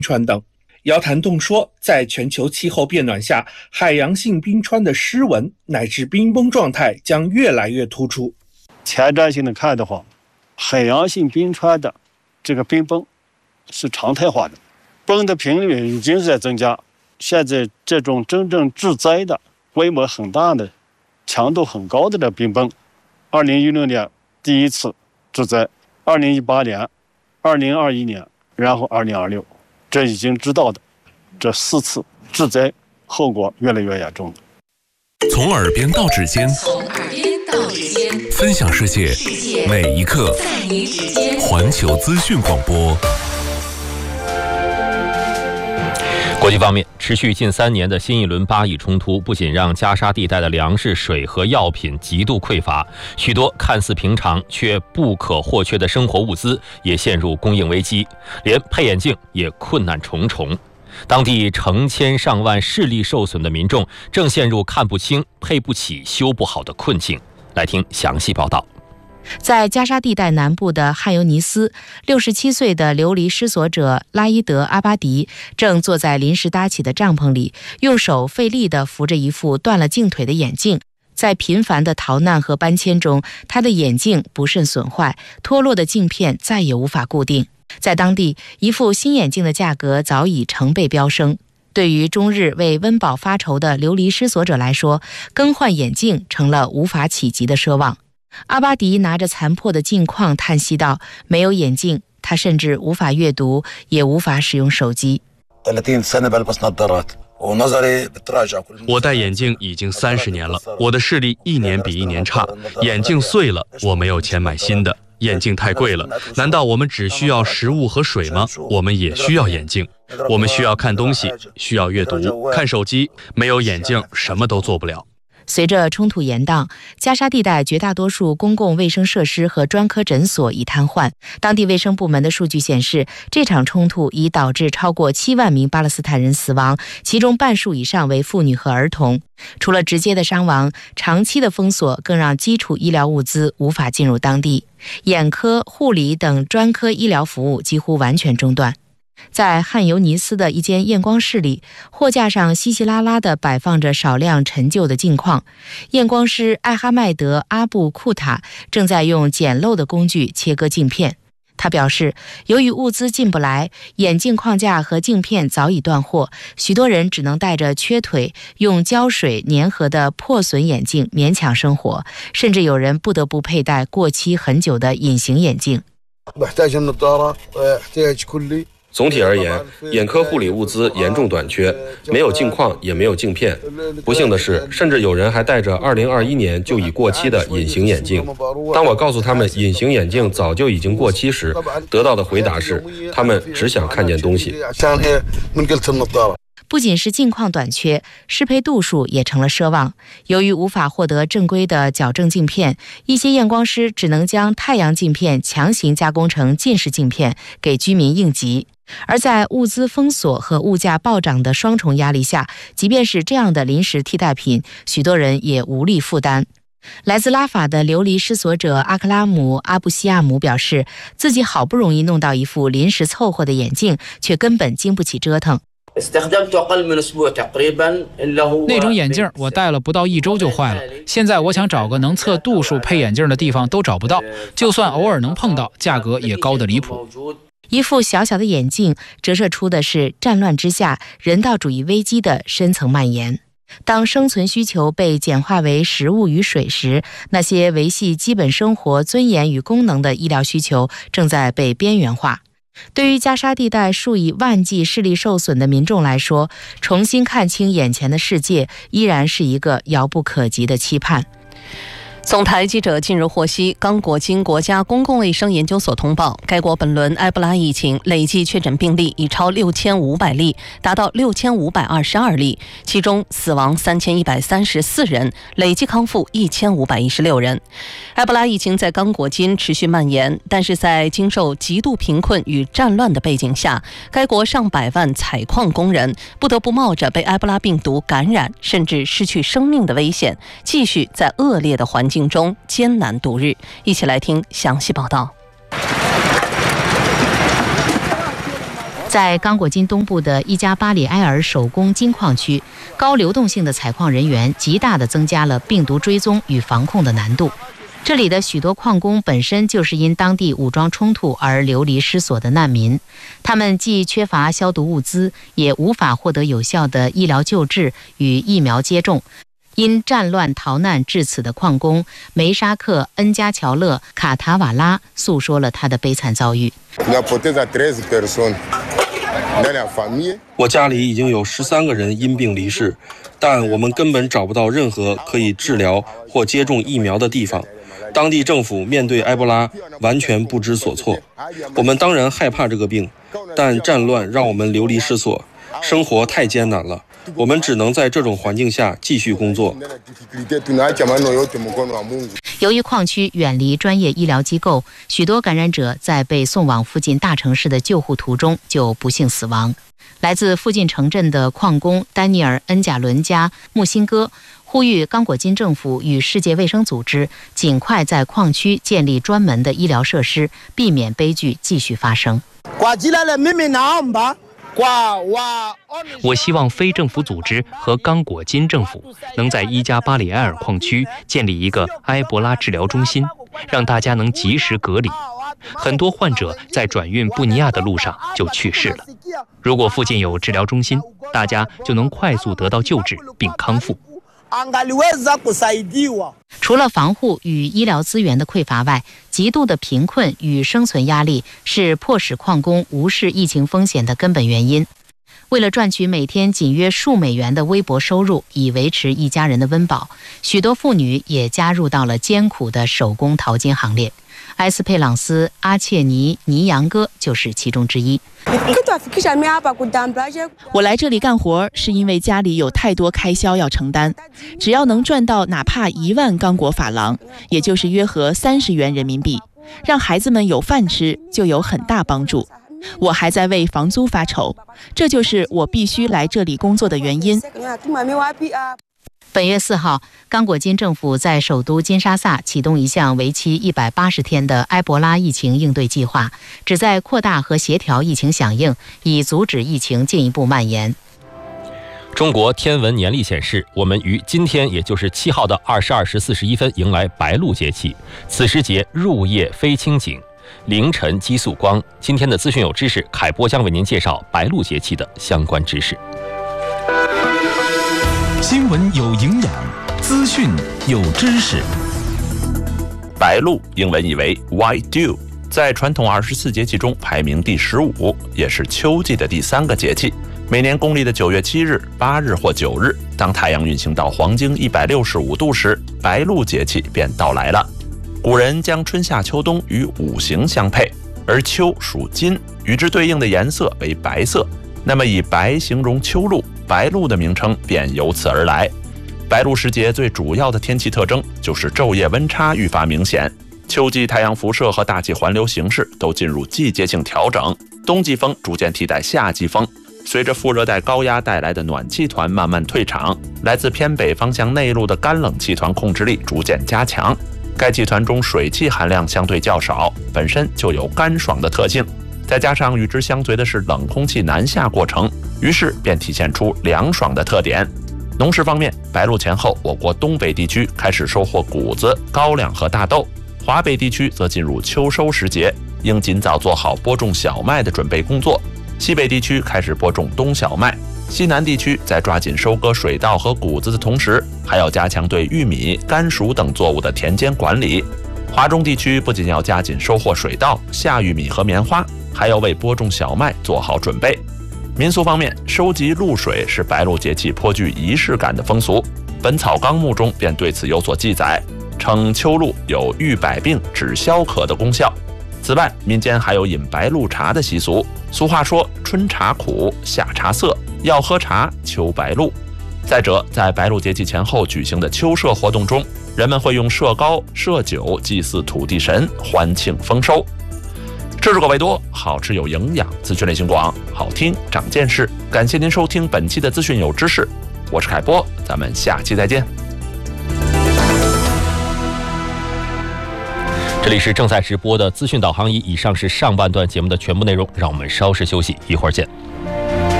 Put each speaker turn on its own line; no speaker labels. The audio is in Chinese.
川等。姚谭栋说，在全球气候变暖下，海洋性冰川的湿纹乃至冰崩状态将越来越突出。
前瞻性的看的话，海洋性冰川的这个冰崩是常态化的，崩的频率已经是在增加。现在这种真正致灾的、规模很大的、强度很高的这冰崩，2016年第一次致灾，2018年、2021年，然后2026，这已经知道的这4次致灾，后果越来越严重。
从耳边到指尖，分享世界，每一刻在你指尖。环球资讯广播。
国际方面，持续近3年的新一轮巴以冲突，不仅让加沙地带的粮食、水和药品极度匮乏，许多看似平常却不可或缺的生活物资也陷入供应危机，连配眼镜也困难重重。当地成千上万视力受损的民众正陷入看不清、配不起、修不好的困境。来听详细报道。
在加沙地带南部的汉尤尼斯，67岁的流离失所者拉伊德·阿巴迪正坐在临时搭起的帐篷里，用手费力地扶着一副断了镜腿的眼镜。在频繁的逃难和搬迁中，他的眼镜不慎损坏，脱落的镜片再也无法固定。在当地，一副新眼镜的价格早已成倍飙升。对于终日为温饱发愁的流离失所者来说，更换眼镜成了无法企及的奢望。阿巴迪拿着残破的镜框叹息道：“没有眼镜，他甚至无法阅读，也无法使用手机。
我戴眼镜已经30年了，我的视力一年比一年差，眼镜碎了，我没有钱买新的。眼镜太贵了，难道我们只需要食物和水吗？我们也需要眼镜，我们需要看东西，需要阅读，看手机，没有眼镜什么都做不了。”
随着冲突延宕，加沙地带绝大多数公共卫生设施和专科诊所已瘫痪。当地卫生部门的数据显示，这场冲突已导致超过7万名巴勒斯坦人死亡，其中半数以上为妇女和儿童。除了直接的伤亡，长期的封锁更让基础医疗物资无法进入当地，眼科、护理等专科医疗服务几乎完全中断。在汉尤尼斯的一间验光室里，货架上稀稀拉拉地摆放着少量陈旧的镜框。验光师艾哈迈德·阿布库塔正在用简陋的工具切割镜片。他表示，由于物资进不来，眼镜框架和镜片早已断货，许多人只能带着缺腿、用胶水粘合的破损眼镜勉强生活，甚至有人不得不佩戴过期很久的隐形眼镜。
总体而言，眼科护理物资严重短缺，没有镜框也没有镜片。不幸的是，甚至有人还戴着2021年就已过期的隐形眼镜。当我告诉他们隐形眼镜早就已经过期时，得到的回答是，他们只想看见东西。
不仅是镜框短缺，适配度数也成了奢望。由于无法获得正规的矫正镜片，一些验光师只能将太阳镜片强行加工成近视镜片，给居民应急。而在物资封锁和物价暴涨的双重压力下，即便是这样的临时替代品，许多人也无力负担。来自拉法的流离失所者阿克拉姆·阿布西亚姆表示，自己好不容易弄到一副临时凑合的眼镜，却根本经不起折腾。
那种眼镜我戴了不到1周就坏了，现在我想找个能测度数配眼镜的地方都找不到，就算偶尔能碰到，价格也高得离谱。
一副小小的眼镜折射出的是战乱之下人道主义危机的深层蔓延。当生存需求被简化为食物与水时，那些维系基本生活尊严与功能的医疗需求正在被边缘化。对于加沙地带数以万计视力受损的民众来说，重新看清眼前的世界依然是一个遥不可及的期盼。
总台记者近日获悉，刚果金国家公共卫生研究所通报，该国本轮埃博拉疫情累计确诊病例已超6500例，达到6522例，其中死亡3134人，累计康复1516人。埃博拉疫情在刚果金持续蔓延，但是在经受极度贫困与战乱的背景下，该国上百万采矿工人不得不冒着被埃博拉病毒感染甚至失去生命的危险，继续在恶劣的环境中艰难度日。一起来听详细报道。
在刚果金东部的伊加巴里埃尔手工金矿区，高流动性的采矿人员极大地增加了病毒追踪与防控的难度。这里的许多矿工本身就是因当地武装冲突而流离失所的难民，他们既缺乏消毒物资，也无法获得有效的医疗救治与疫苗接种。因战乱逃难至此的矿工梅沙克·恩加乔勒·卡塔瓦拉诉说了他的悲惨遭遇。
我家里已经有13个人因病离世，但我们根本找不到任何可以治疗或接种疫苗的地方。当地政府面对埃博拉完全不知所措。我们当然害怕这个病，但战乱让我们流离失所，生活太艰难了。我们只能在这种环境下继续工作。
由于矿区远离专业医疗机构，许多感染者在被送往附近大城市的救护途中就不幸死亡。来自附近城镇的矿工丹尼尔·恩贾伦加·穆辛哥呼吁刚果金政府与世界卫生组织尽快在矿区建立专门的医疗设施，避免悲剧继续发生。
我希望非政府组织和刚果金政府能在伊加巴里埃尔矿区建立一个埃博拉治疗中心，让大家能及时隔离。很多患者在转运布尼亚的路上就去世了。如果附近有治疗中心，大家就能快速得到救治并康复。
除了防护与医疗资源的匮乏外，极度的贫困与生存压力是迫使矿工无视疫情风险的根本原因。为了赚取每天仅约数美元的微薄收入，以维持一家人的温饱，许多妇女也加入到了艰苦的手工淘金行列。埃斯佩朗斯·阿切尼尼扬哥就是其中之一。
我来这里干活是因为家里有太多开销要承担，只要能赚到哪怕1万刚果法郎，也就是约合30元人民币，让孩子们有饭吃就有很大帮助。我还在为房租发愁，这就是我必须来这里工作的原因。
本月4号，刚果金政府在首都金沙萨启动一项为期180天的埃博拉疫情应对计划，旨在扩大和协调疫情响应，以阻止疫情进一步蔓延。
中国天文年历显示，我们于今天，也就是7号的22时41分迎来白露节气。此时节入夜非清景，凌晨激素光。今天的资讯有知识，凯波将为您介绍白露节气的相关知识。
新闻有营养，资讯有知识。
白露英文译为 White Dew， 在传统24节气中排名第15，也是秋季的第3个节气。每年公历的9月7日、8日或9日，当太阳运行到黄经165度时，白露节气便到来了。古人将春夏秋冬与五行相配，而秋属金，与之对应的颜色为白色，那么以白形容秋露，白露的名称便由此而来。白露时节最主要的天气特征就是昼夜温差愈发明显，秋季太阳辐射和大气环流形势都进入季节性调整，冬季风逐渐替代夏季风。随着副热带高压带来的暖气团慢慢退场，来自偏北方向内陆的干冷气团控制力逐渐加强。该气团中水汽含量相对较少，本身就有干爽的特性，再加上与之相随的是冷空气南下过程，于是便体现出凉爽的特点。农事方面，白露前后，我国东北地区开始收获谷子、高粱和大豆，华北地区则进入秋收时节，应尽早做好播种小麦的准备工作。西北地区开始播种冬小麦，西南地区在抓紧收割水稻和谷子的同时，还要加强对玉米、甘薯等作物的田间管理。华中地区不仅要加紧收获水稻、夏玉米和棉花，还要为播种小麦做好准备。民俗方面，收集露水是白露节气颇具仪式感的风俗，《本草纲目》中便对此有所记载，称秋露有御百病、止消渴的功效。此外，民间还有饮白露茶的习俗。俗话说，春茶苦，夏茶涩，要喝茶，秋白露。再者，在白露节气前后举行的秋社活动中，人们会用社糕、社酒祭祀土地神，欢庆丰收。知识口味多，好吃有营养，资讯类型广，好听长见识。感谢您收听本期的资讯有知识，我是凯波，咱们下期再见。
这里里是正在直播的资讯导航仪，以上是上半段节目的全部内容，让我们稍事休息，一会儿见。